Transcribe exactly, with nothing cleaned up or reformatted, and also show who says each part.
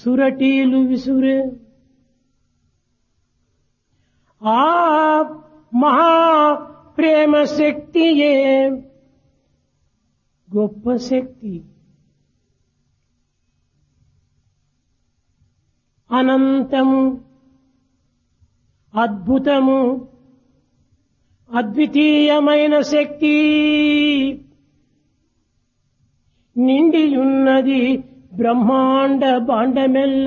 Speaker 1: సురటీలు విసురే ఆ మహా ప్రేమ శక్తియే గొప్ప శక్తి. అనంతము, అద్భుతము, అద్వితీయమైన శక్తి నిండియున్నది బ్రహ్మాండ భాండమెల్ల.